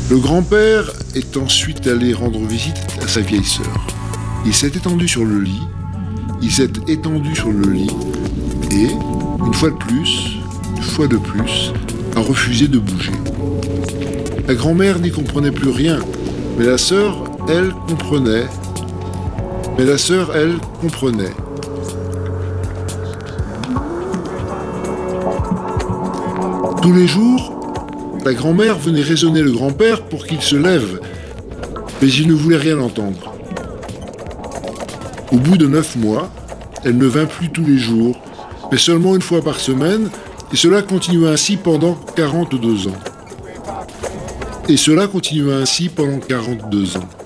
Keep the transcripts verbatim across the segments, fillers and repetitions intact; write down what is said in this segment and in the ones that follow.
Le grand-père est ensuite allé rendre visite à sa vieille sœur. Il s'est étendu sur le lit, il s'est étendu sur le lit et, une fois de plus, une fois de plus, a refusé de bouger. La grand-mère n'y comprenait plus rien, mais la sœur, elle, comprenait. Mais la sœur, elle, comprenait. Tous les jours, la grand-mère venait raisonner le grand-père pour qu'il se lève, mais il ne voulait rien entendre. Au bout de neuf mois, elle ne vint plus tous les jours, mais seulement une fois par semaine, et cela continua ainsi pendant quarante-deux ans. Et cela continua ainsi pendant quarante-deux ans.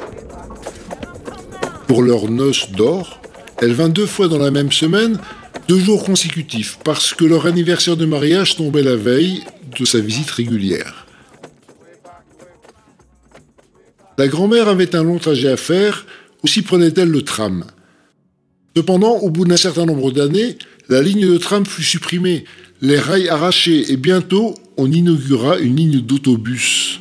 Pour leurs noces d'or, elle vint deux fois dans la même semaine, deux jours consécutifs, parce que leur anniversaire de mariage tombait la veille de sa visite régulière. La grand-mère avait un long trajet à faire, aussi prenait-elle le tram. Cependant, au bout d'un certain nombre d'années, la ligne de tram fut supprimée, les rails arrachés, et bientôt, on inaugura une ligne d'autobus.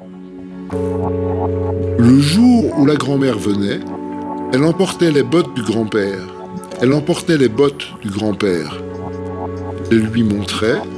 Le jour où la grand-mère venait, elle emportait les bottes du grand-père. Elle emportait les bottes du grand-père. Elle lui montrait